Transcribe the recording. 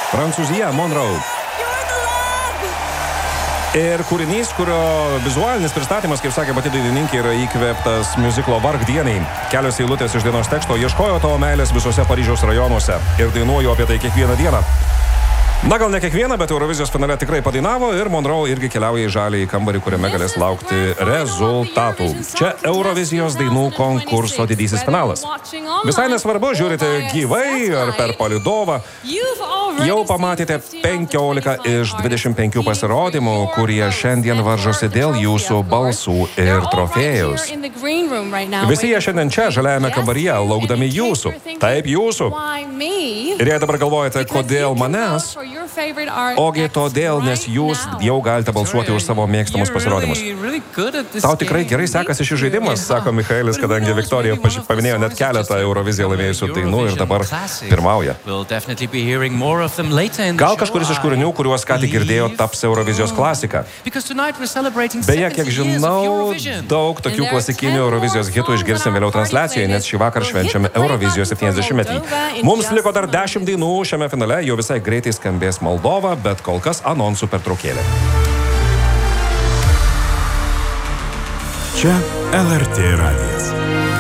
Prancūzija, Monroe. Ir kūrinys, kurio vizualinis pristatymas, kaip sakė pati dainininkė, yra įkvėptas miuziklo Vargdieniai. Kelios eilutės iš dainos teksto: ieškojo tavo meilės visose Paryžiaus rajonuose ir dainuoju apie tai kiekvieną dieną. Na, gal ne kiekvieną, bet Eurovizijos finale tikrai padainavo ir Monroe irgi keliauja į žaliąjį kambarį, kuriame galės laukti rezultatų. Čia Eurovizijos dainų konkurso didysis finalas. Visai nesvarbu, žiūrite gyvai ar per palydovą. Jau pamatėte 15 iš 25 pasirodymų, kurie šiandien varžosi dėl jūsų balsų ir trofėjus. Visi jie šiandien čia, žaliajame kambaryje, laukdami jūsų. Taip, jūsų. Ir jei dabar galvojate, kodėl manęs, ogi todėl, nes jūs jau galite balsuoti už savo mėgstamus pasirodymus. Tau tikrai gerai sekasi šis žaidimas, sako Michaelis, kadangi Viktorija paminėjo net keletą Euroviziją laimėjusių dainų ir dabar pirmauja. Gal kažkuris iš kūrinių, kuriuos ką tik girdėjo, taps Eurovizijos klasika. Beje, kiek žinau, daug tokių klasikinių Eurovizijos hitų išgirsim vėliau transliacijoje, nes šį vakar švenčiame Eurovizijos 70-metį. Mums liko dar 10 dainų šiame finale, jau visai greitai skambės Moldova, bet kol kas anonsų pertraukėlė. Čia LRT radijas.